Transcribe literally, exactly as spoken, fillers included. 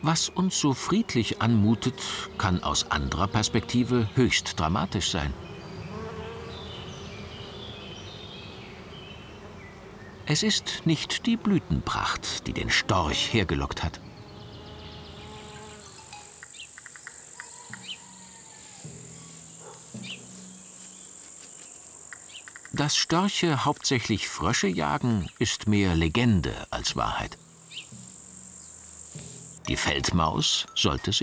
Was uns so friedlich anmutet, kann aus anderer Perspektive höchst dramatisch sein. Es ist nicht die Blütenpracht, die den Storch hergelockt hat. Dass Störche hauptsächlich Frösche jagen, ist mehr Legende als Wahrheit. Die Feldmaus sollte sich